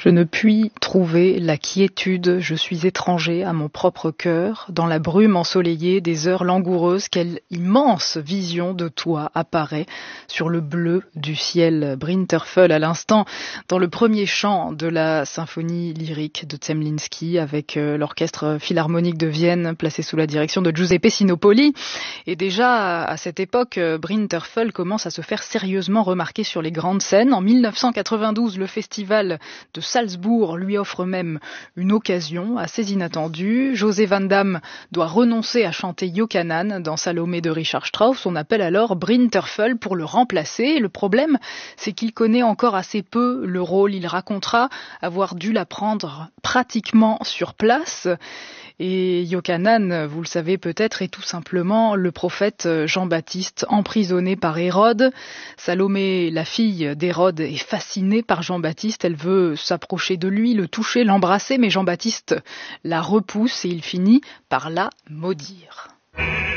Je ne puis trouver la quiétude, je suis étranger à mon propre cœur. Dans la brume ensoleillée des heures langoureuses, quelle immense vision de toi apparaît sur le bleu du ciel. Brinterfell à l'instant, dans le premier chant de la symphonie lyrique de Zemlinsky avec l'orchestre philharmonique de Vienne placé sous la direction de Giuseppe Sinopoli. Et déjà, à cette époque, Brinterfell commence à se faire sérieusement remarquer sur les grandes scènes. En 1992, le festival de Salzbourg lui offre même une occasion assez inattendue. José Van Damme doit renoncer à chanter Iokannan dans Salomé de Richard Strauss. On appelle alors Brinterfell pour le remplacer. Le problème, c'est qu'il connaît encore assez peu le rôle. Il racontera avoir dû l'apprendre pratiquement sur place. Et Iokannan, vous le savez peut-être, est tout simplement le prophète Jean-Baptiste emprisonné par Hérode. Salomé, la fille d'Hérode, est fascinée par Jean-Baptiste. Elle veut s'approcher de lui, le toucher, l'embrasser, mais Jean-Baptiste la repousse et il finit par la maudire.